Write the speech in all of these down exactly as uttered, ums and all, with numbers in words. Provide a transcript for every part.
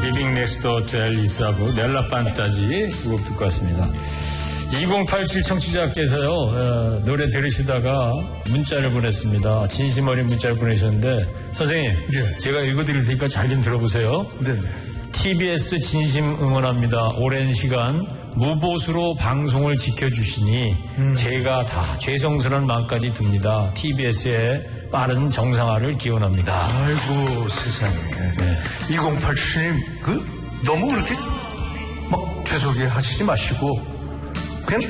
리빙 넥스트 투 앨리스하고 넬라 판타지 두 곡 듣고 왔습니다. 이공팔칠 청취자께서요, 어, 노래 들으시다가 문자를 보냈습니다. 진심 어린 문자를 보내셨는데, 선생님, 예. 제가 읽어드릴 테니까 잘 좀 들어보세요. 네네. 티비에스 진심 응원합니다. 오랜 시간 무보수로 방송을 지켜주시니 음. 제가 다 죄송스러운 마음까지 듭니다. 티비에스의 빠른 정상화를 기원합니다. 아이고 세상에. 네. 이공팔칠님 그 너무 그렇게 막 죄송해 하시지 마시고 그냥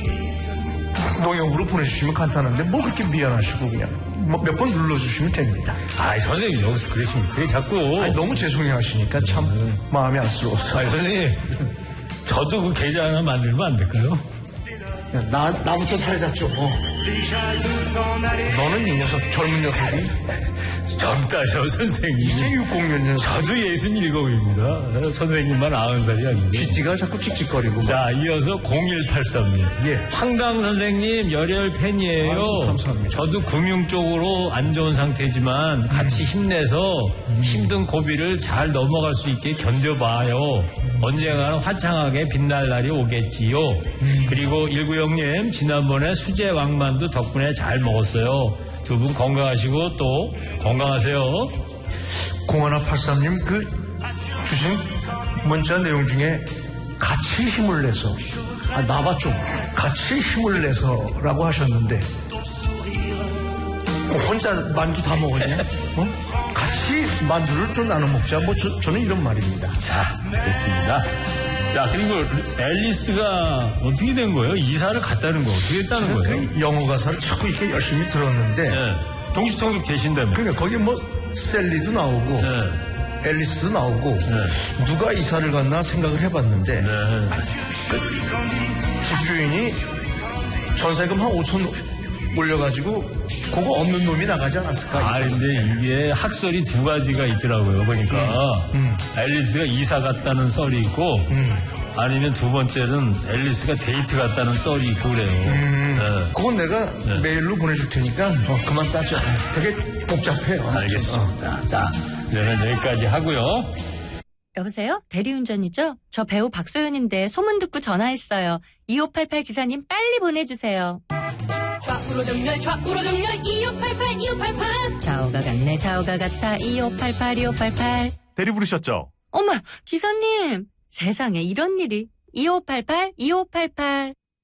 농협으로 보내주시면 간단한데 뭐 그렇게 미안하시고 그냥 뭐 몇 번 눌러주시면 됩니다. 아이 선생님 여기서 그러시면 그래 자꾸. 아니, 너무 죄송해 하시니까 참 음. 마음이 안쓰러워서. 아니 선생님 저도 그 계좌 하나 만들면 안 될까요? 야, 나, 나부터 살자죠. 어. 너는 이 녀석 젊은 녀석이 젊다죠 선생님. 이제 육십 년 녀석. 저도 예순일곱입니다. 선생님만 아흔 살이 아니고. 쥐띠가 자꾸 찍찍거리고. 자 이어서 공일팔삼님. 예. 황당 선생님 열혈 팬이에요. 아이고, 감사합니다. 저도 금융 쪽으로 안 좋은 상태지만 같이 음. 힘내서 음. 힘든 고비를 잘 넘어갈 수 있게 견뎌봐요. 음. 언젠가는 화창하게 빛날 날이 오겠지요. 음. 그리고 일구영님 지난번에 수제 왕만두 덕분에 잘 먹었어요. 두 분 건강하시고 또 건강하세요. 공하나팔삼님 그 주신 문자 내용 중에 같이 힘을 내서 아 나봐 좀 같이 힘을 내서라고 하셨는데 혼자 만두 다 먹었냐? 어? 같이 만두를 좀 나눠 먹자. 뭐 저, 저는 이런 말입니다. 자 됐습니다. 자 그리고 앨리스가 어떻게 된 거예요? 이사를 갔다는 거 어떻게 했다는 거예요? 그 영어 가사를 자꾸 이렇게 열심히 들었는데 네. 동시통역 되신다며. 그러니까 거기 뭐 셀리도 나오고 네. 앨리스도 나오고 네. 누가 이사를 갔나 생각을 해봤는데 네. 그 집주인이 전세금 한 오천 올려가지고 그거 없는 놈이 나가지 않았을까? 아 근데 이게 학설이 두 가지가 있더라고요. 보니까 음. 음. 앨리스가 이사 갔다는 썰이 있고 음. 아니면 두 번째는 앨리스가 데이트 갔다는 썰이 있고 그래요. 음. 네. 그건 내가 네. 메일로 보내줄 테니까 어, 그만 따져. 되게 복잡해요. 알겠습니다. 어. 자 그러면 여기까지 하고요. 여보세요? 대리운전이죠? 저 배우 박소연인데 소문 듣고 전화했어요. 이오팔팔 기사님 빨리 보내주세요. 좌우로 정렬 좌우로 정렬 이오팔팔 이오팔팔 좌우가 같네 좌우가 같아 이오팔팔 이오팔팔 대리 부르셨죠? 어머 기사님 세상에 이런 일이 이오팔팔 이오팔팔